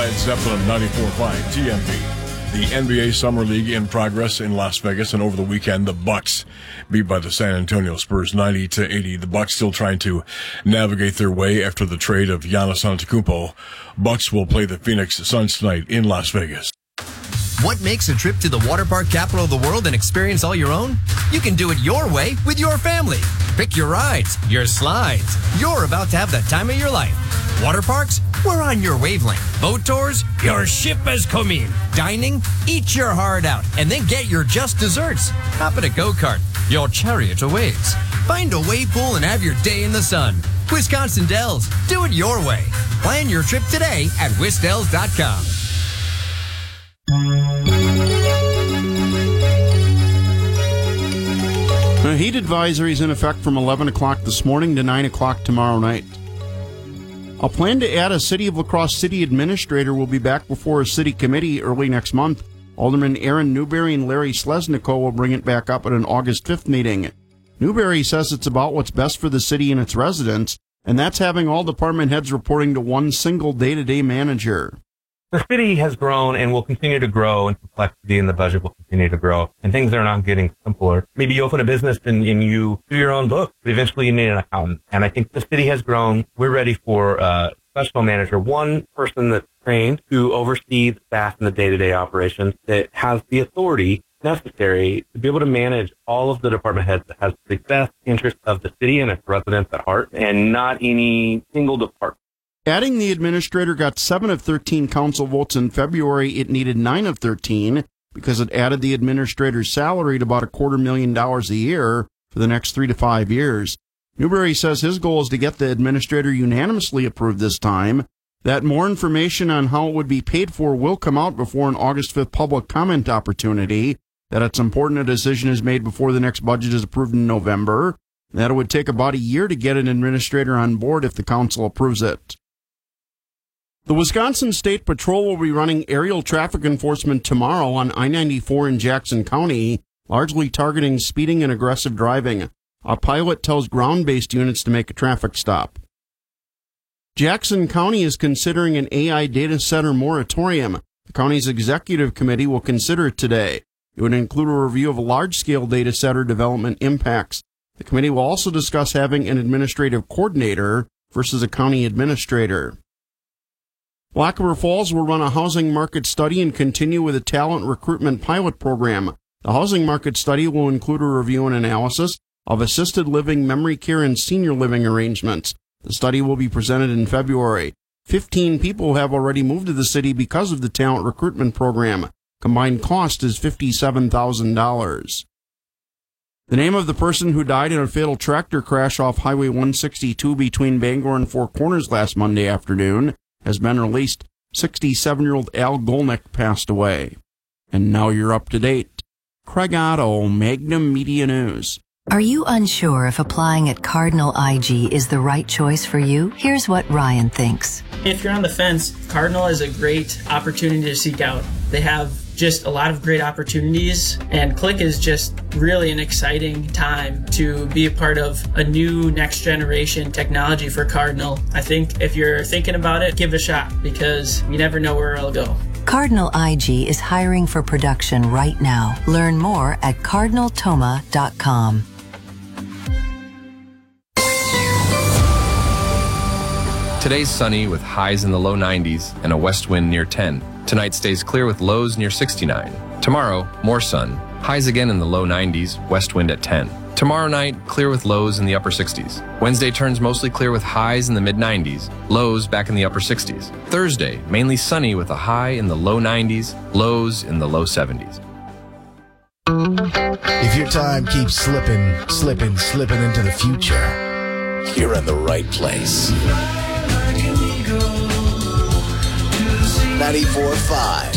Led Zeppelin 94.5 TMP. The NBA Summer League in progress in Las Vegas, and over the weekend, the Bucks beat by the San Antonio Spurs 90-80. The Bucks still trying to navigate their way after the trade of Giannis Antetokounmpo. Bucks will play the Phoenix Suns tonight in Las Vegas. What makes a trip to the water park capital of the world an experience all your own? You can do it your way with your family. Pick your rides, your slides. You're about to have the time of your life. Water parks? We're on your wavelength. Boat tours? Your ship has come in. Dining? Eat your heart out and then get your just desserts. Hop in a go-kart. Your chariot awaits. Find a wave pool and have your day in the sun. Wisconsin Dells. Do it your way. Plan your trip today at wisdells.com. A heat advisory is in effect from 11 o'clock this morning to 9 o'clock tomorrow night. A plan to add a City of La Crosse city administrator will be back before a city committee early next month. Alderman Aaron Newberry and Larry Slesnico will bring it back up at an August 5th meeting. Newberry says it's about what's best for the city and its residents, and that's having all department heads reporting to one single day-to-day manager. The city has grown and will continue to grow, and complexity in the budget will continue to grow, and things are not getting simpler. Maybe you open a business and you do your own book, but eventually you need an accountant. And I think the city has grown. We're ready for a professional manager, one person that's trained to oversee the staff and the day-to-day operations, that has the authority necessary to be able to manage all of the department heads, that has the best interest of the city and its residents at heart, and not any single department. Adding the administrator got 7 of 13 council votes in February. It needed 9 of 13 because it added the administrator's salary to about $250,000 a year for the next 3 to 5 years. Newberry says his goal is to get the administrator unanimously approved this time, that more information on how it would be paid for will come out before an August 5th public comment opportunity, that it's important a decision is made before the next budget is approved in November, that it would take about a year to get an administrator on board if the council approves it. The Wisconsin State Patrol will be running aerial traffic enforcement tomorrow on I-94 in Jackson County, largely targeting speeding and aggressive driving. A pilot tells ground-based units to make a traffic stop. Jackson County is considering an AI data center moratorium. The county's executive committee will consider it today. It would include a review of large-scale data center development impacts. The committee will also discuss having an administrative coordinator versus a county administrator. Black River Falls will run a housing market study and continue with a talent recruitment pilot program. The housing market study will include a review and analysis of assisted living, memory care, and senior living arrangements. The study will be presented in February. 15 people have already moved to the city because of the talent recruitment program. Combined cost is $57,000. The name of the person who died in a fatal tractor crash off Highway 162 between Bangor and Four Corners last Monday afternoon has been released. 67-year-old Al Golnick passed away. And now you're up to date. Craig Otto, Magnum Media News. Are you unsure if applying at Cardinal IG is the right choice for you? Here's what Ryan thinks. If you're on the fence, Cardinal is a great opportunity to seek out. They have just a lot of great opportunities, and Click is just really an exciting time to be a part of a new next generation technology for Cardinal. I think if you're thinking about it, give it a shot, because you never know where it'll go. Cardinal IG is hiring for production right now. Learn more at cardinaltoma.com. Today's sunny with highs in the low 90s and a west wind near 10. Tonight stays clear with lows near 69. Tomorrow, more sun. Highs again in the low 90s, west wind at 10. Tomorrow night, clear with lows in the upper 60s. Wednesday turns mostly clear with highs in the mid 90s, lows back in the upper 60s. Thursday, mainly sunny with a high in the low 90s, lows in the low 70s. If your time keeps slipping into the future, you're in the right place. 94.5